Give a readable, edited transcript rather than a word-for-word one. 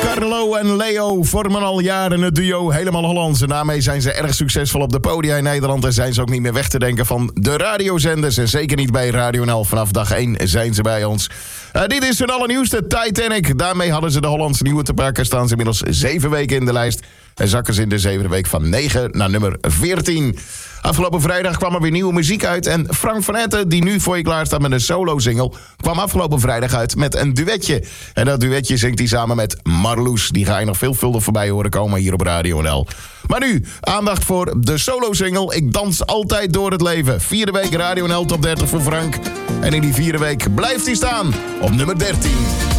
Carlo en Leo vormen al jaren het duo Helemaal Hollands. En daarmee zijn ze erg succesvol op de podia in Nederland. En zijn ze ook niet meer weg te denken van de radiozenders. En zeker niet bij Radio NL. Vanaf dag 1 zijn ze bij ons. Dit is hun allernieuwste, Titanic. Daarmee hadden ze de Hollandse nieuwe te pakken. Staan ze inmiddels 7 weken in de lijst. En zakken ze in de 7e week van 9 naar nummer 14. Afgelopen vrijdag kwam er weer nieuwe muziek uit. En Frank van Etten, die nu voor je klaar staat met een solo-single, kwam afgelopen vrijdag uit met een duetje. En dat duetje zingt hij samen met Marloes. Die ga je nog veelvuldig voorbij horen komen hier op Radio NL. Maar nu, aandacht voor de solo-single Ik dans altijd door het leven. 4e week Radio NL Top 30 voor Frank. En in die 4e week blijft hij staan op nummer 13.